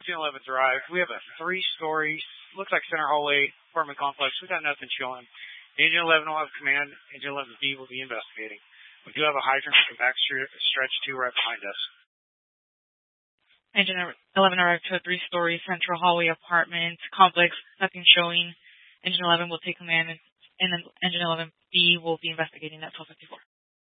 211th arrived. We have a 3-story, looks like center hallway apartment complex. We got nothing showing. Engine 11 will have command. Engine 11B will be investigating. We do have a hydrant in the back stretch 2 right behind us. Engine 11 arrived to a 3-story central hallway apartment complex. Nothing showing. Engine 11 will take command, and then Engine 11B will be investigating at 1254.